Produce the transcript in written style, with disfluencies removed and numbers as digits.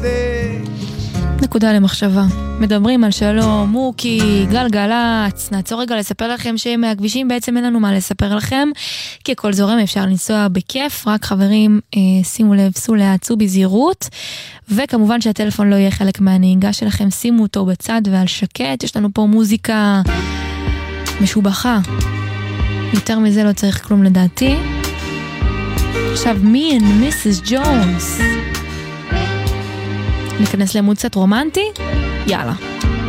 נקודה למחשבה. מדברים על שלום, מוקי, גלגלץ. נעצור רגע לספר לכם שמהכבישים בעצם אין לנו מה לספר לכם, כי הכל זורם, אפשר לנסוע בכיף. רק חברים, שימו לב, סעו לאט, סעו בזהירות, וכמובן שהטלפון לא יהיה חלק מהנהיגה שלכם, שימו אותו בצד ועל שקט. יש לנו פה מוזיקה משובחה, יותר מזה לא צריך כלום לדעתי. עכשיו Me and Mrs. Jones, ניכנס למוד קצת רומנטי? יאללה.